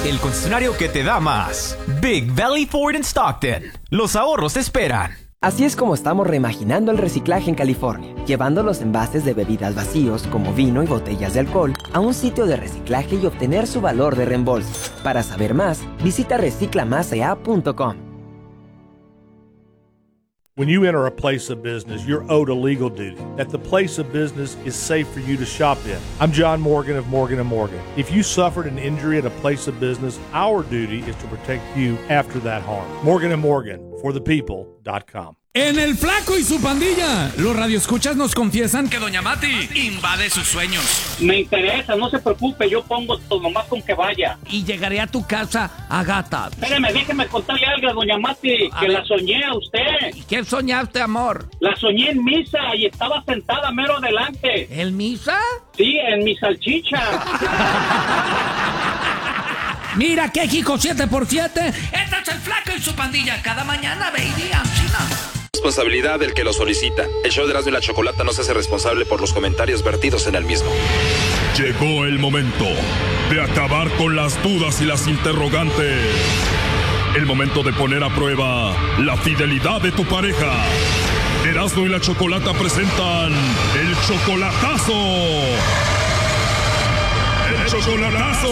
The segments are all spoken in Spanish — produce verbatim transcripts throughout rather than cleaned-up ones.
el concesionario que te da más. Big Valley Ford in Stockton. Los ahorros te esperan. Así es como estamos reimaginando el reciclaje en California, llevando los envases de bebidas vacíos como vino y botellas de alcohol a un sitio de reciclaje y obtener su valor de reembolso. Para saber más, visita recicla más e a punto com. When you enter a place of business, you're owed a legal duty, that the place of business is safe for you to shop in. I'm John Morgan of Morgan and Morgan. If you suffered an injury at a place of business, our duty is to protect you after that harm. Morgan and Morgan, for the people dot com. En El Flaco y su pandilla, los radioescuchas nos confiesan que Doña Mati invade sus sueños. Me interesa, no se preocupe, yo pongo todo nomás con que vaya. Y llegaré a tu casa a gata. Espérame, déjeme contarle algo a Doña Mati, A que ver. la soñé a usted. ¿Y qué soñaste, amor? La soñé en misa y estaba sentada mero adelante. ¿En misa? Sí, en mi salchicha. Mira qué Kiko siete por siete. Este es El Flaco y su pandilla. Cada mañana, baby, China. Responsabilidad del que lo solicita. El show de Erasmo y la Chocolata no se hace responsable por los comentarios vertidos en el mismo. Llegó el momento de acabar con las dudas y las interrogantes. El momento de poner a prueba la fidelidad de tu pareja. Erasmo y la Chocolata presentan El Chocolatazo. ¡El Chocolatazo!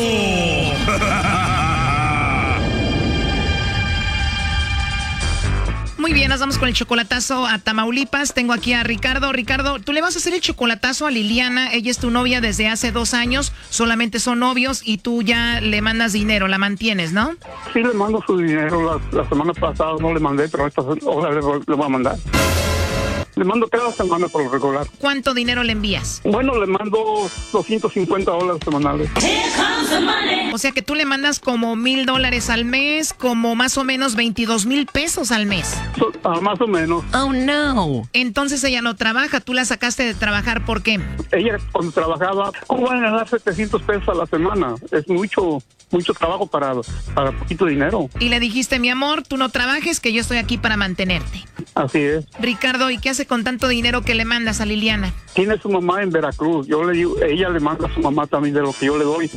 Muy bien, nos vamos con el chocolatazo a Tamaulipas. Tengo aquí a Ricardo. Ricardo, tú le vas a hacer el chocolatazo a Liliana. Ella es tu novia desde hace dos años. Solamente son novios y tú ya le mandas dinero, la mantienes, ¿no? Sí, le mando su dinero. La, la semana pasada no le mandé, pero esta hora le, le voy a mandar. Le mando cada semana por lo regular. ¿Cuánto dinero le envías? Bueno, le mando doscientos cincuenta dólares semanales. O sea que tú le mandas como mil dólares al mes, como más o menos veintidós mil pesos al mes. So, ah, más o menos. Oh, no. Entonces ella no trabaja. ¿Tú la sacaste de trabajar por qué? Ella cuando trabajaba, ¿cómo van a ganar setecientos pesos a la semana? Es mucho, mucho trabajo para, para poquito dinero. Y le dijiste, mi amor, tú no trabajes, que yo estoy aquí para mantenerte. Así es. Ricardo, ¿y qué hace con tanto dinero que le mandas a Liliana? Tiene su mamá en Veracruz. Yo le digo, ella le manda a su mamá también de lo que yo le doy.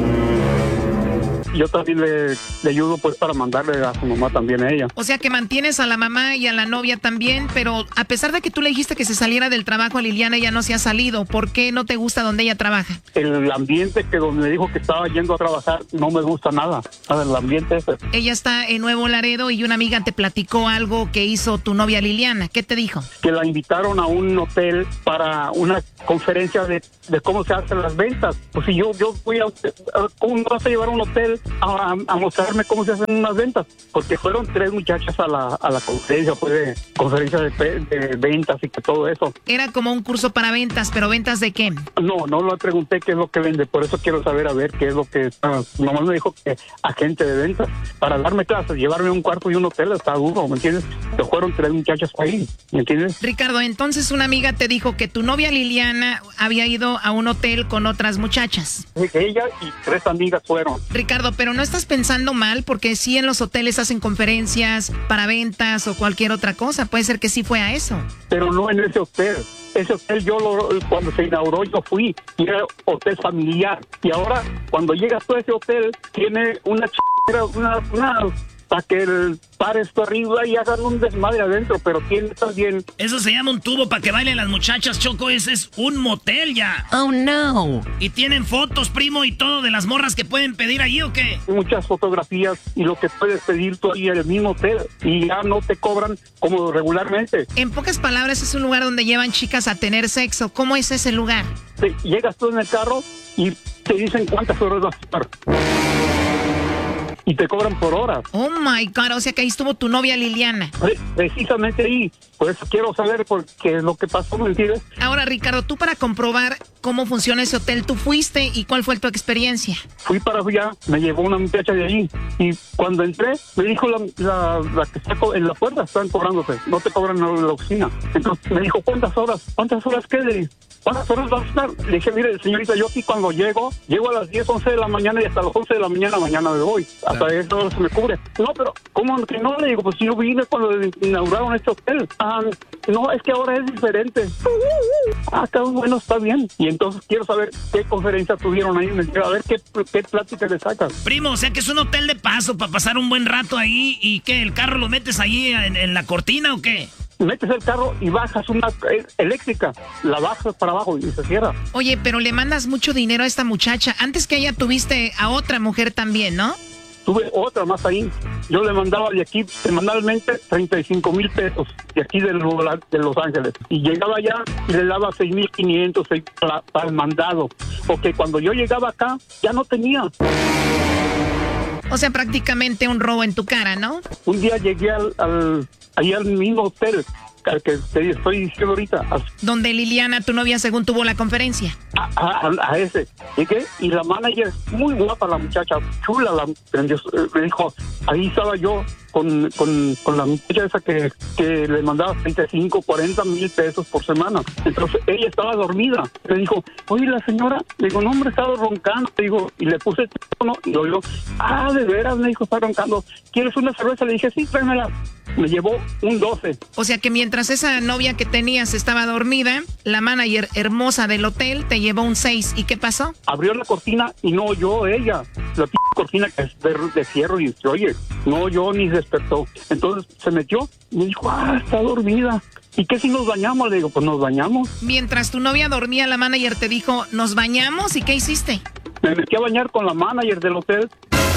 Yo también le, le ayudo pues para mandarle a su mamá también a ella. O sea que mantienes a la mamá y a la novia también, pero a pesar de que tú le dijiste que se saliera del trabajo a Liliana, ella no se ha salido. ¿Por qué no te gusta donde ella trabaja? El ambiente que donde me dijo que estaba yendo a trabajar no me gusta nada. Nada, el ambiente ese. Ella está en Nuevo Laredo y una amiga te platicó algo que hizo tu novia Liliana. ¿Qué te dijo? Que la invitaron a un hotel para una conferencia de, de cómo se hacen las ventas. Pues si yo, yo voy a... ¿Cómo me vas a llevar a un hotel a, a mostrarme cómo se hacen unas ventas? Porque fueron tres muchachas a la, a la conferencia, pues de conferencia de, de ventas y que todo eso. Era como un curso para ventas, pero ¿ventas de qué? No, no le pregunté qué es lo que vende, por eso quiero saber a ver qué es lo que está. Nomás me dijo que agente de ventas. Para darme clases, llevarme a un cuarto y un hotel está duro, ¿me entiendes? Que fueron tres muchachas ahí, ¿me entiendes? Ricardo, entonces una amiga te dijo que tu novia Liliana había ido a un hotel con otras muchachas. Ella y tres amigas fueron. Ricardo, pero no estás pensando mal, porque sí en los hoteles hacen conferencias para ventas o cualquier otra cosa. Puede ser que sí fue a eso. Pero no en ese hotel. Ese hotel yo lo, cuando se inauguró yo fui y era hotel familiar. Y ahora cuando llegas tú a ese hotel tiene una ch... una, una para que el par esto arriba y hagan un desmadre adentro, pero tiene también... Eso se llama un tubo para que bailen las muchachas, Choco. Ese es un motel ya. Oh, no. ¿Y tienen fotos, primo, y todo de las morras que pueden pedir ahí o qué? Muchas fotografías y lo que puedes pedir tú ahí en el mismo hotel y ya no te cobran como regularmente. En pocas palabras, es un lugar donde llevan chicas a tener sexo. ¿Cómo es ese lugar? Sí, llegas tú en el carro y te dicen cuántas horas vas a estar. Y te cobran por horas. Oh my God, o sea que ahí estuvo tu novia Liliana. Precisamente ahí. Por eso quiero saber por qué es lo que pasó, ¿me entiendes? Ahora, Ricardo, tú para comprobar cómo funciona ese hotel, tú fuiste y cuál fue tu experiencia. Fui para allá, me llevó una muchacha de allí y cuando entré me dijo la, la, la que está en la puerta, están cobrándote, no te cobran en la oficina. Entonces me dijo, ¿cuántas horas? ¿Cuántas horas qué? Le ¿Cuántas horas vas a estar? Le dije, mire, señorita, yo aquí cuando llego, llego a las diez, once de la mañana y hasta las once de la mañana, mañana me voy. Hasta eso hora se me cubre. No, pero, ¿cómo que no? Le digo, pues yo vine cuando inauguraron este hotel. Ah, no, es que ahora es diferente. Ah, está bueno, está bien. Y Entonces quiero saber qué conferencia tuvieron ahí. A ver qué, qué plática le sacas. Primo, o sea que es un hotel de paso para pasar un buen rato ahí. ¿Y qué? ¿El carro lo metes ahí en, en la cortina o qué? Metes el carro y bajas una eléctrica, la bajas para abajo y se cierra. Oye, pero le mandas mucho dinero a esta muchacha. Antes que ella tuviste a otra mujer también, ¿no? Tuve otra más ahí. Yo le mandaba de aquí semanalmente treinta y cinco mil pesos de aquí de, lo, de Los Ángeles. Y llegaba allá y le daba seis mil quinientos para, para el mandado. Porque cuando yo llegaba acá ya no tenía. O sea, prácticamente un robo en tu cara, ¿no? Un día llegué al, al ahí al mismo hotel al que te estoy diciendo ahorita. Donde Liliana, tu novia, según tuvo la conferencia. A, a, a ese. Llegué y la manager, muy guapa la muchacha, chula, la, me dijo, ahí estaba yo con, con, con la muchacha esa que, que le mandaba treinta y cinco, cuarenta mil pesos por semana. Entonces ella estaba dormida. Me dijo, oye, la señora, le digo, no, hombre, estaba roncando. Le digo, y le puse el teléfono y yo digo, ah, de veras, me dijo, está roncando. ¿Quieres una cerveza? Le dije, sí, tráemela. Me llevó un doce. O sea que mientras esa novia que tenías estaba dormida, la manager hermosa del hotel te llevó un seis. ¿Y qué pasó? Abrió la cortina y no oyó ella. La p cortina que es de, de fierro y se oye. No oyó ni despertó. Entonces se metió y me dijo, ah, está dormida. ¿Y qué si nos bañamos? Le digo, pues nos bañamos. Mientras tu novia dormía, la manager te dijo, ¿nos bañamos? ¿Y qué hiciste? Me metí a bañar con la manager del hotel.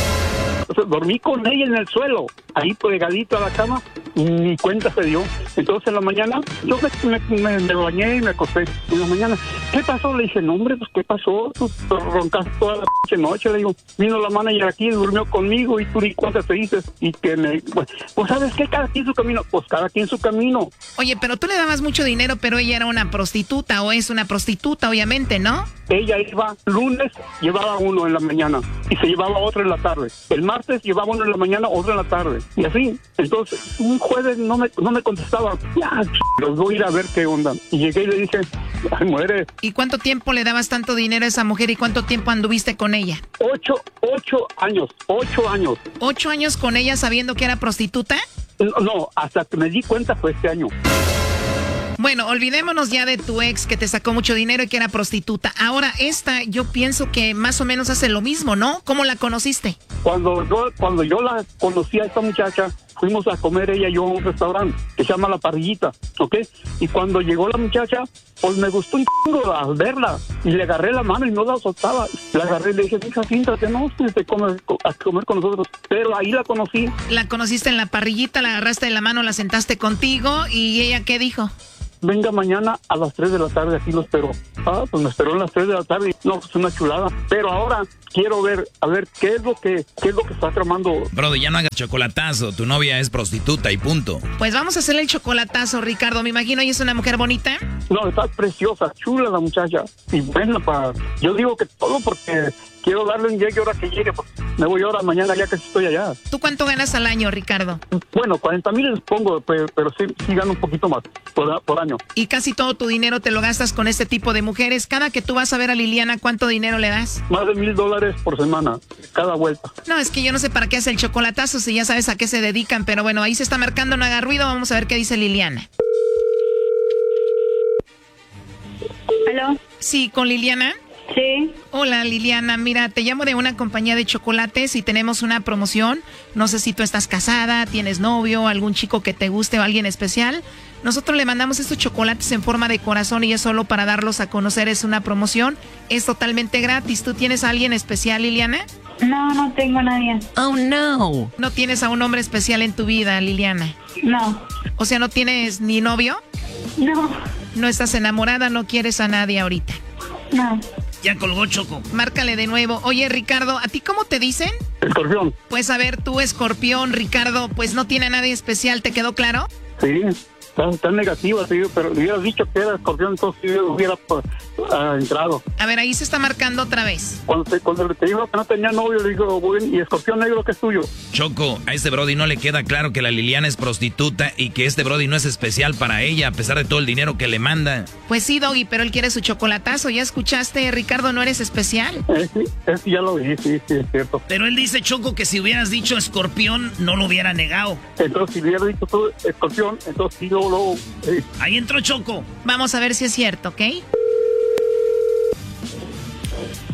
O sea, dormí con ella en el suelo, ahí pegadito a la cama, y ni cuenta se dio. Entonces en la mañana, yo me, me, me bañé y me acosté. En la mañana, ¿qué pasó? Le dije, no hombre, pues ¿qué pasó? Tú roncaste toda la p noche. Le digo, vino la manager aquí, durmió conmigo y tú ni cuenta te dices. Y que me, pues, pues ¿sabes qué? Cada quien su camino. Pues cada quien su camino. Oye, pero tú le dabas mucho dinero, pero ella era una prostituta, o es una prostituta, obviamente, ¿no? Ella iba lunes, llevaba uno en la mañana y se llevaba otro en la tarde. El martes llevaba uno en la mañana, otro en la tarde. Y así. Entonces, un jueves no me, no me contestaba. Ya, ch... los voy a ir a ver qué onda. Y llegué y le dije, ay, muere. ¿Y cuánto tiempo le dabas tanto dinero a esa mujer y cuánto tiempo anduviste con ella? Ocho, ocho años, ocho años. ¿Ocho años con ella sabiendo que era prostituta? No, no, hasta que me di cuenta fue este año. Bueno, olvidémonos ya de tu ex que te sacó mucho dinero y que era prostituta. Ahora esta, yo pienso que más o menos hace lo mismo, ¿no? ¿Cómo la conociste? Cuando yo, cuando yo la conocí a esta muchacha, fuimos a comer ella y yo a un restaurante que se llama La Parrillita, ¿ok? Y cuando llegó la muchacha, pues me gustó un chingo al verla. Y le agarré la mano y no la soltaba. La agarré y le dije, hija, siéntate, no, te come, a comer con nosotros. Pero ahí la conocí. La conociste en La Parrillita, la agarraste de la mano, la sentaste contigo y ella, ¿qué dijo? Venga mañana a las tres de la tarde, aquí lo espero. Ah, pues me esperó a las tres de la tarde. No, pues una chulada. Pero ahora quiero ver, a ver, qué es lo que, qué es lo que está tramando. Brody, ya no hagas chocolatazo. Tu novia es prostituta y punto. Pues vamos a hacerle el chocolatazo, Ricardo. Me imagino, ¿ella es una mujer bonita? No, está preciosa, chula la muchacha. Y buena para... Yo digo que todo porque... Quiero darle un llegue ahora que llegue, porque me voy ahora mañana ya que estoy allá. ¿Tú cuánto ganas al año, Ricardo? Bueno, cuarenta mil les pongo, pero, pero sí, sí gano un poquito más por, por año. Y casi todo tu dinero te lo gastas con este tipo de mujeres. Cada que tú vas a ver a Liliana, ¿cuánto dinero le das? Más de mil dólares por semana, cada vuelta. No, es que yo no sé para qué hace el chocolatazo si ya sabes a qué se dedican, pero bueno, ahí se está marcando, no haga ruido, vamos a ver qué dice Liliana. ¿Aló? Sí, ¿con Liliana? Sí. Hola Liliana, mira, te llamo de una compañía de chocolates y tenemos una promoción. No sé si tú estás casada, tienes novio, algún chico que te guste o alguien especial. Nosotros le mandamos estos chocolates en forma de corazón y es solo para darlos a conocer, es una promoción. Es totalmente gratis. ¿Tú tienes a alguien especial, Liliana? No, no tengo a nadie. Oh, no. ¿No tienes a un hombre especial en tu vida, Liliana? No. O sea, ¿no tienes ni novio? No. ¿No estás enamorada? ¿No quieres a nadie ahorita? No. Ya colgó, Choco. Márcale de nuevo. Oye, Ricardo, ¿a ti cómo te dicen? Escorpión. Pues a ver, tú, Escorpión, Ricardo, pues no tiene a nadie especial, ¿te quedó claro? Sí, tan, tan negativa, sí, pero le hubieras dicho que era Escorpión, entonces sí hubiera pues, uh, entrado. A ver, ahí se está marcando otra vez. Cuando te, cuando te dijo que no tenía novio, le digo, bueno, ¿y Escorpión negro qué es tuyo? Choco, a este Brody no le queda claro que la Liliana es prostituta y que este Brody no es especial para ella, a pesar de todo el dinero que le manda. Pues sí, Doggy, pero él quiere su chocolatazo. ¿Ya escuchaste, Ricardo, no eres especial? Eh, sí, es, ya lo vi, sí, sí, es cierto. Pero él dice, Choco, que si hubieras dicho Escorpión, no lo hubiera negado. Entonces, si hubiera dicho tú Escorpión, entonces sí, luego, luego... Eh. Ahí entró Choco. Vamos a ver si es cierto, ¿ok?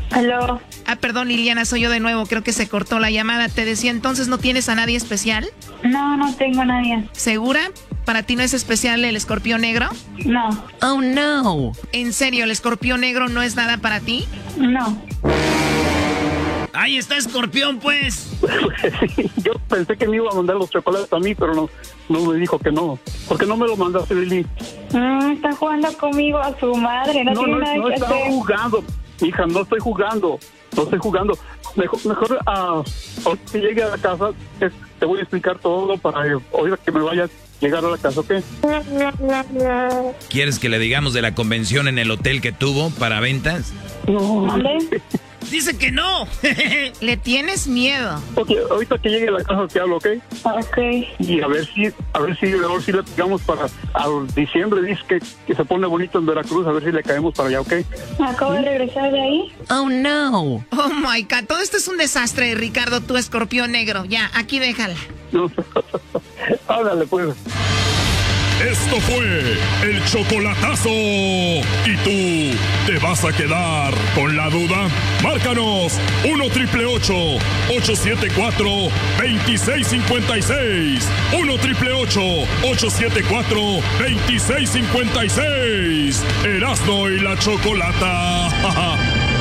Aló. Ah, perdón, Liliana, soy yo de nuevo. Creo que se cortó la llamada. Te decía, entonces, ¿no tienes a nadie especial? No, no tengo a nadie. ¿Segura? ¿Para ti no es especial el escorpión negro? No. Oh, no. ¿En serio, el escorpión negro no es nada para ti? No. Ahí está Escorpión, pues. Sí, yo pensé que me iba a mandar los chocolates a mí, pero no, no me dijo que no. ¿Por qué no me lo mandaste, Lili? Mm, está jugando conmigo a su madre, no, No, tiene no, nada no que estaba hacer. jugando. Hija, no estoy jugando. No estoy jugando. Mejor, mejor uh, ahorita que llegue a la casa, es, te voy a explicar todo para eh, ahorita que me vayas a llegar a la casa, ¿ok? ¿Quieres que le digamos de la convención en el hotel que tuvo para ventas? No. ¿Dónde? Dice que no. Le tienes miedo. Ok, ahorita que llegue a la casa te hablo, ¿ok? Ok. Y a ver si, a ver si, a ver si le pegamos para a diciembre, dice que, que se pone bonito en Veracruz, a ver si le caemos para allá, ¿ok? Acabo de regresar de ahí. Oh, no. Oh, my God. Todo esto es un desastre, Ricardo, tu escorpión negro. Ya, aquí déjala. No. Ándale, pues. Esto fue el chocolatazo. ¿Y tú te vas a quedar con la duda? Márcanos uno triple ocho, ocho siete cuatro, dos seis cinco seis. uno triple ocho, ocho siete cuatro, dos seis cinco seis. Erasmo y la Chocolata.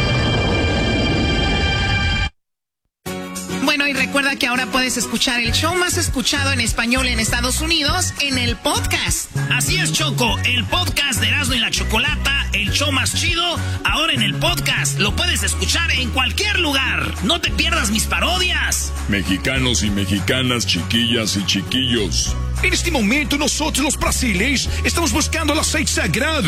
Bueno, y recuerda que ahora puedes escuchar el show más escuchado en español en Estados Unidos en el podcast. Así es, Choco, el podcast de Erasmo y la Chocolata, el show más chido, ahora en el podcast. Lo puedes escuchar en cualquier lugar. No te pierdas mis parodias. Mexicanos y mexicanas, chiquillas y chiquillos. En este momento nosotros los brasileños estamos buscando el aceite sagrado.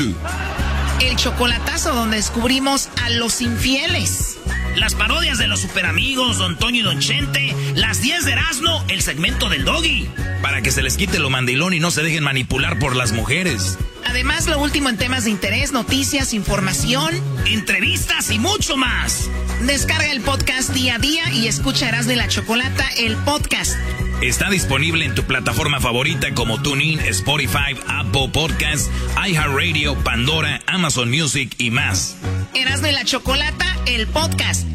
El chocolatazo donde descubrimos a los infieles. Las parodias de los superamigos, Don Toño y Don Chente, las diez de Erasmo, el segmento del Doggy. Para que se les quite lo mandilón y no se dejen manipular por las mujeres. Además, lo último en temas de interés, noticias, información, entrevistas y mucho más. Descarga el podcast día a día y escucha Erasmo y la Chocolata, el podcast. Está disponible en tu plataforma favorita como TuneIn, Spotify, Apple Podcasts, iHeartRadio, Pandora, Amazon Music y más. Erasmo y la Chocolata, el podcast.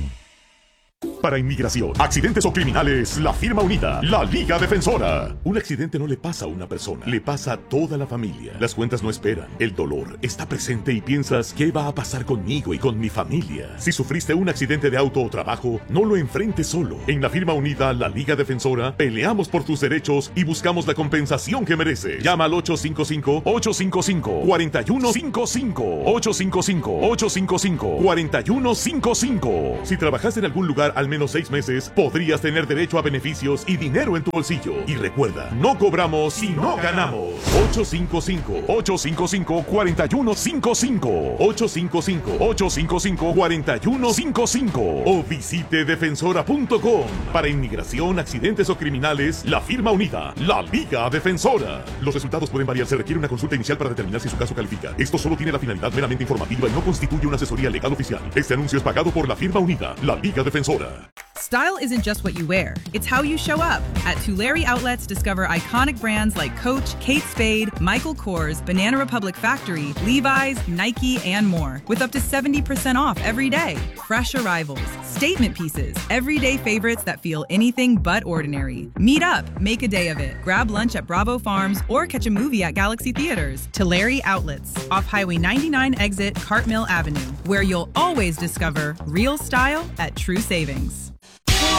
Para inmigración, accidentes o criminales, la firma unida, la Liga Defensora. Un accidente no le pasa a una persona, le pasa a toda la familia. Las cuentas no esperan, el dolor está presente y piensas, ¿qué va a pasar conmigo y con mi familia? Si sufriste un accidente de auto o trabajo, no lo enfrentes solo. En la firma unida, la Liga Defensora, peleamos por tus derechos y buscamos la compensación que mereces. Llama al ocho cinco cinco, ocho cinco cinco, cuatro uno cinco cinco, ocho cinco cinco, ocho cinco cinco, cuatro uno cinco cinco. Si trabajaste en algún lugar al menos seis meses, podrías tener derecho a beneficios y dinero en tu bolsillo. Y recuerda, no cobramos si no ganamos. ocho cinco cinco, ocho cinco cinco, cuatro uno cinco cinco, ocho cinco cinco, ocho cinco cinco, cuatro uno cinco cinco o visite defensora punto com. Para inmigración, accidentes o criminales, la firma unida, la Liga Defensora. Los resultados pueden variar, se requiere una consulta inicial para determinar si su caso califica. Esto solo tiene la finalidad meramente informativa y no constituye una asesoría legal oficial. Este anuncio es pagado por la firma unida, la Liga Defensora. Style isn't just what you wear, it's how you show up. At Tulare Outlets, discover iconic brands like Coach, Kate Spade, Michael Kors, Banana Republic Factory, Levi's, Nike, and more. With up to seventy percent off every day. Fresh arrivals, statement pieces, everyday favorites that feel anything but ordinary. Meet up, make a day of it. Grab lunch at Bravo Farms or catch a movie at Galaxy Theaters. Tulare Outlets, off Highway ninety-nine exit Cartmill Avenue, where you'll always discover real style at true savings.